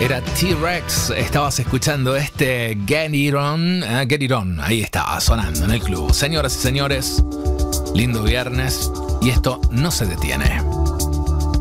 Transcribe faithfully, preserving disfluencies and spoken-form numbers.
Era T-Rex, estabas escuchando este Get It On, uh, Get It On, ahí estaba sonando en el club. Señoras y señores, lindo viernes y esto no se detiene.